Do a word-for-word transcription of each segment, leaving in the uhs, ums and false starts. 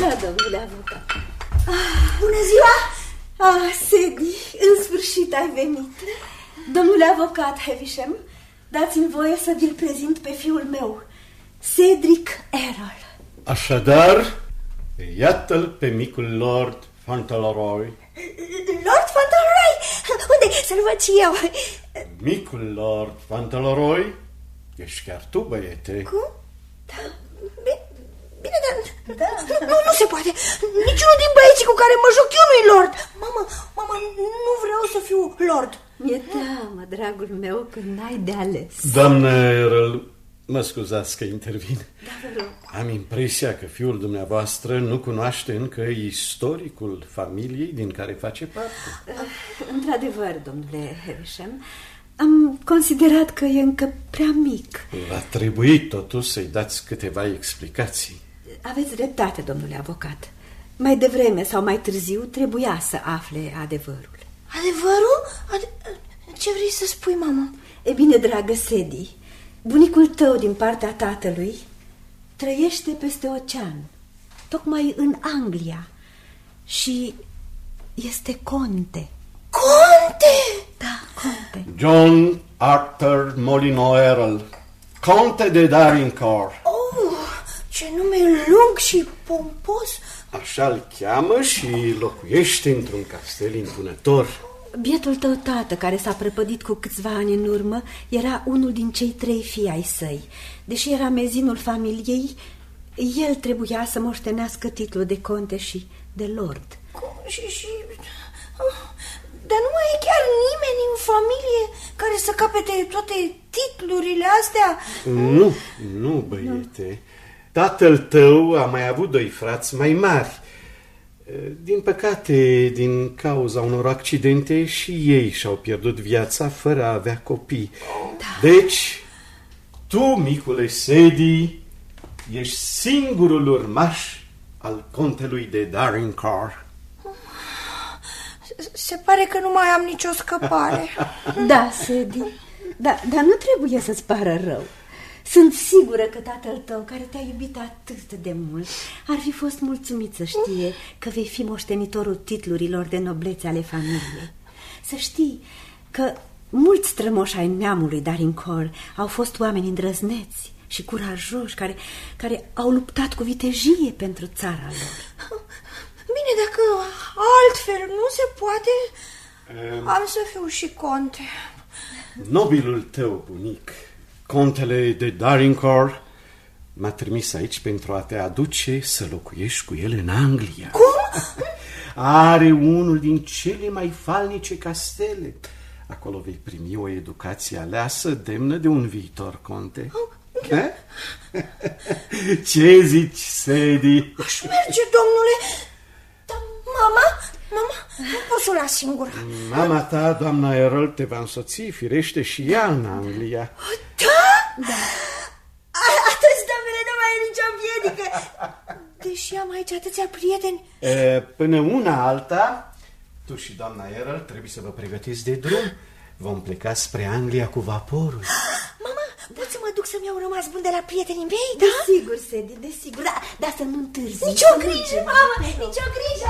ziua, domnule avocat. Ah, bună ziua! Ah, Sadie, în sfârșit ai venit. Domnule avocat Havisham, dați-mi voie să vi-l prezint pe fiul meu, Cedric Errol. Așadar, iată-l pe micul Lord Fauntleroy. Lord Fauntleroy? Unde? Să-l văd și eu. Micul Lord Fauntleroy? Ești chiar tu, băiete? Cum? Da, bine, bine dar da. nu, nu se poate. Niciunul din băieții cu care mă joc eu nu-i Lord. Mamă, mamă, nu vreau să fiu Lord. Mi-e teamă, dragul meu, că n-ai de ales. Doamnă Errol, mă scuzați că intervin. Da, vă rog. Am impresia că fiul dumneavoastră nu cunoaște încă istoricul familiei din care face parte. Uh, într-adevăr, domnule Havisham, am considerat că e încă prea mic. Va trebui totuși să-i dați câteva explicații. Aveți dreptate, domnule avocat. Mai devreme sau mai târziu trebuia să afle adevărul. Adevărul? Ade- Ce vrei să spui, mamă? E bine, dragă Sadie, bunicul tău din partea tatălui trăiește peste ocean, tocmai în Anglia, și este conte. Conte? Da, conte. John Arthur Molyneux Errol, conte de Darrincourt. Oh, ce nume lung și pompos! Așa-l cheamă și locuiește într-un castel impunător. Bietul tău tată, care s-a prăpădit cu câțiva ani în urmă, era unul din cei trei fii ai săi. Deși era mezinul familiei, el trebuia să moștenească titlul de conte și de lord. Cum? Și, și... Dar nu mai e chiar nimeni în familie care să capete toate titlurile astea? Nu, nu, băiete. Tatăl tău a mai avut doi frați mai mari. Din păcate, din cauza unor accidente, și ei și-au pierdut viața fără a avea copii. Da. Deci, tu, micule Sadie, ești singurul urmaș al contelui de Darrincourt. Se pare că nu mai am nicio scăpare. Da, Sadie, da, dar nu trebuie să-ți pară rău. Sunt sigură că tatăl tău, care te-a iubit atât de mult, ar fi fost mulțumit să știe că vei fi moștenitorul titlurilor de noblețe ale familiei. Să știi că mulți strămoși ai neamului Darrincourt au fost oameni îndrăzneți și curajoși, care, care au luptat cu vitejie pentru țara lor. Bine, dacă altfel nu se poate, um, am să fiu și conte. Nobilul tău bunic, contele de Darrincourt, m-a trimis aici pentru a te aduce să locuiești cu el în Anglia. Cum? Are unul din cele mai falnice castele. Acolo vei primi o educație aleasă, demnă de un viitor conte. Oh. Ce zici, Sadie? Aș merge, domnule. Dar mama, mama, nu pot să o las singură. Mama ta, doamna Errol, te va însoți, firește, și ea în Anglia. Da? Da. Atunci, domnule, nu mai e nicio piedică. Deși am aici atâția prieteni. E, până una alta, tu și doamna Errol trebuie să vă pregătiți de drum. Vom pleca spre Anglia cu vaporul. Mama, pot să mă duc să-mi iau rămas bun de la prietenii mei, da? Desigur, Sadie, desigur, da, dar să nu întârzi. Nici o grijă, mama, nici o grijă.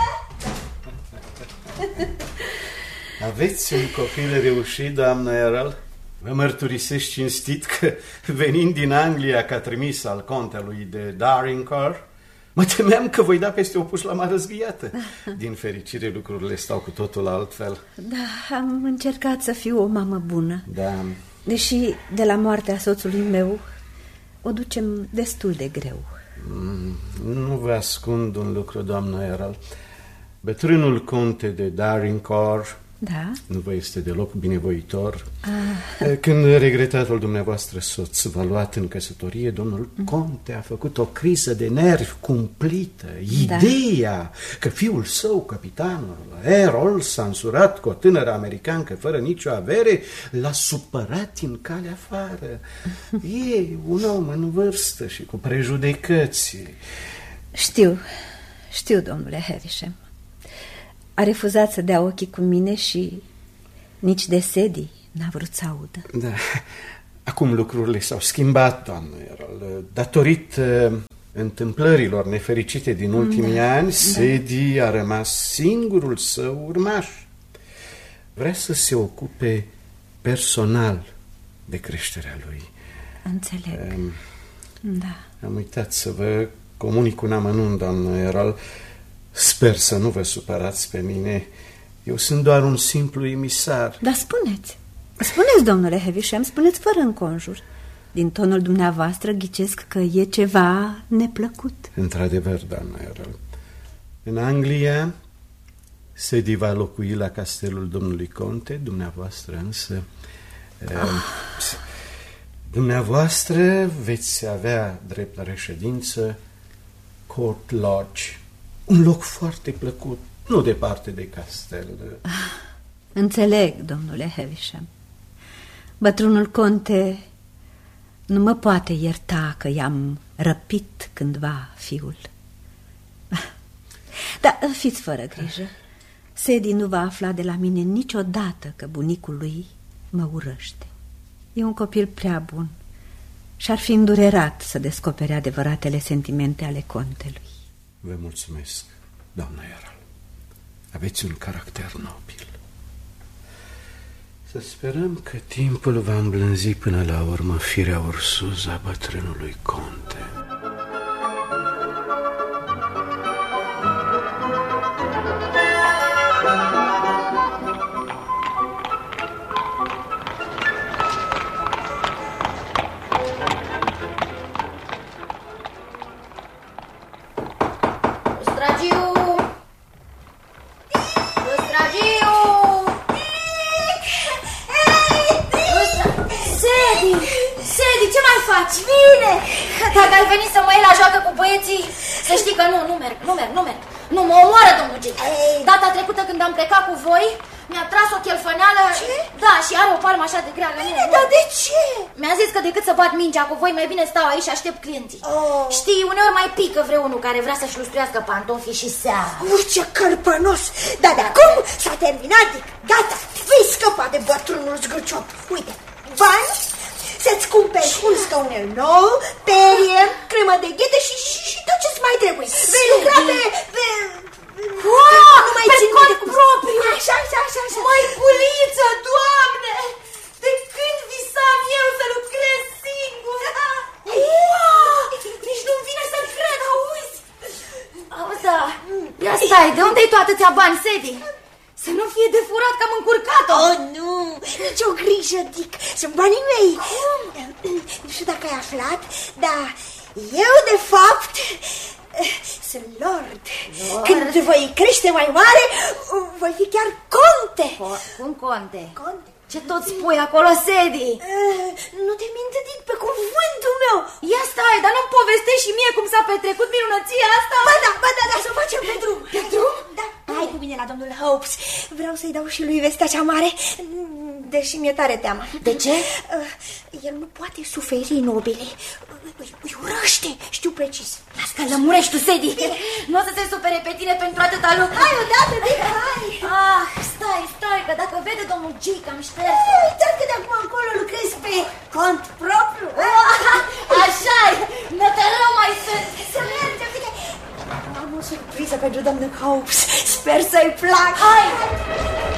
Aveți un copil reușit, doamna Errol? Vă mărturisesc cinstit că, venind din Anglia ca trimis al contelui de Darrincourt, mă temeam că voi da peste o pușlamă răzghiată. Din fericire, lucrurile stau cu totul altfel. Da, am încercat să fiu o mamă bună. Da. Deși de la moartea soțului meu o ducem destul de greu. Mm, nu vă ascund un lucru, doamna Errol. Bătrânul conte de Darrincourt, da? Nu vă este deloc binevoitor. Ah. Când regretatul dumneavoastră soț v-a luat în căsătorie, domnul mm. conte a făcut o criză de nervi cumplită. Ideea da. că fiul său, capitanul Errol, s-a însurat cu o tânără americancă fără nicio avere, l-a supărat în calea afară. E un om în vârstă și cu prejudecăți. Știu, știu, domnule Havisham. A refuzat să dea ochii cu mine și nici de Sadie n-a vrut să audă. Da. Acum lucrurile s-au schimbat, doamnă Errol, datorită întâmplărilor nefericite din ultimii da, ani, da. Sadie a rămas singurul său urmaș. Vrea să se ocupe personal de creșterea lui. Înțeleg. Um, da. Am uitat să vă comunic un amănunt, doamnă Errol. Sper să nu vă supărați pe mine. Eu sunt doar un simplu emisar. Dar spuneți. Spuneți, domnule Havisham, spuneți fără înconjur. Din tonul dumneavoastră ghicesc că e ceva neplăcut. Într-adevăr, doamnă Errol. În Anglia, Sadie va locui la castelul domnului conte, dumneavoastră însă... Ah. Uh, dumneavoastră veți avea drept la reședință Court Lodge, un loc foarte plăcut, nu departe de castel. Ah, înțeleg, domnule Havisham. Bătrânul conte nu mă poate ierta că i-am răpit cândva fiul. Dar fiți fără grijă. Sadie nu va afla de la mine niciodată că bunicul lui mă urăște. E un copil prea bun și ar fi îndurerat să descopere adevăratele sentimente ale contelui. Vă mulțumesc, doamna Errol. Aveți un caracter nobil. Să sperăm că timpul va îmblânzi până la urmă firea ursuză a bătrânului conte. Bine! Dacă ai venit să mă iei la joacă cu băieții, să știi că nu, nu merg, nu merg, nu merg. Nu, mă omoară domnul Jake. Data trecută când am plecat cu voi, mi-a tras o chelfăneală. Ce? Da, și are o palmă așa de grea. Bine, nu, dar de ce? Mi-a zis că decât să bat mingea cu voi, mai bine stau aici și aștept clienții. Oh. Știi, uneori mai pică vreunul care vrea să-și lustruiască pantofii și seara. Ui, ce cărpănos! Da, de acum s-a terminat, gata, vei scăpa de bătrânul zgârciop. Uite, bani, să-ți cumperi un scaunel nou, perie, cremă de ghete și, și, și tot ce-ți mai trebuie. Vei lucra pe... pe... Wow, nu mai pe cont propriu! Așa, așa, așa, așa. Măiculiță, Doamne! De când visam eu să lucrez singur? Wow! Nici nu-mi vine să cred, auzi? Auzi, da, ia stai, de unde-i tu atâția bani, Sadie? Să nu fie de furat că am încurcat-o. Oh, nu, nicio grijă, Dick. Sunt banii mei. Cum? Nu știu dacă ai aflat, dar eu, de fapt, sunt lord. Lord. Când voi crește mai mare, voi fi chiar conte. Co cum conte? Conte. Ce tot spui acolo, Sadie? Uh, nu te minte, Dick, pe cuvântul meu. Ia stai, dar nu-mi povestești și mie cum s-a petrecut minunăția asta? Ba da, ba da, da, să facem pe drum. Pe drum? Da. Hai cu mine la domnul Hopes. Vreau să-i dau și lui vestea cea mare, deși mi-e tare teamă. De ce? Uh, el nu poate suferi nobile. Îi urăște, știu precis. Las că lămurești tu, Sadie. Nu o să se supere pe tine pentru atâta lucru. Hai odată, Dick, hai. Ah, stai, stai, că dacă vede domnul Jake am șters. Uitați că de acum încolo lucrez pe cont propriu. Așa-i, nătărău mai sunt. Să mergem, uite. Am o surpriză pentru domnul Hopes. Sper să-i placă. Hai!